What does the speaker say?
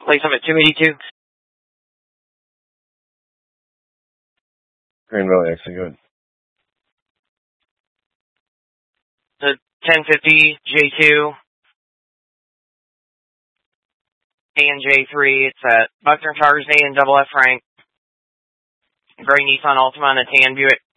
Place them at 282. Green Valley, actually, good. The 1050 J2 and J3. It's at Buckner Tires A and Double F Frank. Gray Nissan Altima and a tan Buick